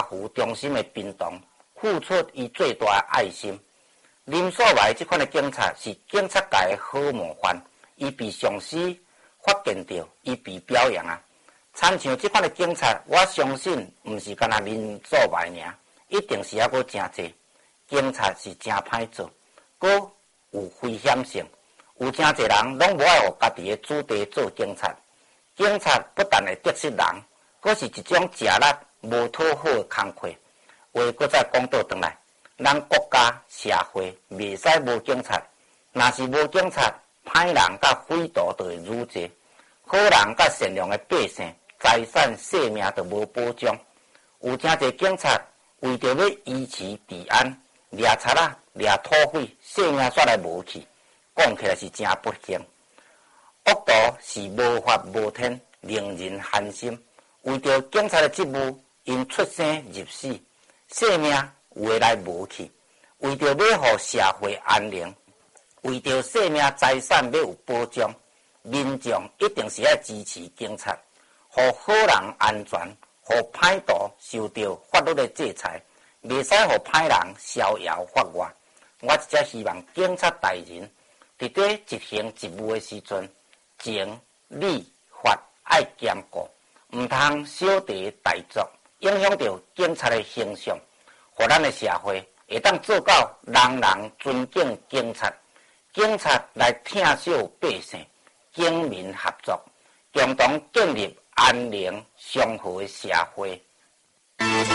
加付衷心的平动，付出伊最大的爱心。林素怀这款的警察是警察界的好模范，伊被上司发现到，伊被表扬啊。参像这款的警察，我相信毋是干那林素怀尔，一定是还阁真济。警察是真歹做，阁有危险性，有真济人拢无爱互家己的子弟做警察。警察不但会得失人，阁是一种食力无讨好的工课。话搁再讲倒转来，咱国家社会袂使无警察，若是无警察，歹人甲匪徒就会愈济，好人甲善良的百姓财产性命就无保障。有真济警察为着要维持治安，掠贼仔、掠土匪，性命煞来无去，讲起来是真不幸。恶徒是无法无天，令人寒心。为着警察的职务，因出生入死，性命有的来无去。为着要互社会安宁，为着性命财产要有保障，民众一定是要支持警察，互好人安全，互歹徒受到法律的制裁。袂使互歹人逍遥法外。我只希望警察大人伫咧执行职务的时阵，情、理、法爱兼顾，毋通小题大做，影响到警察的形象，互咱的社会会当做到人人尊敬警察，警察来疼惜百姓，警民合作，共同建立安宁祥和的社会。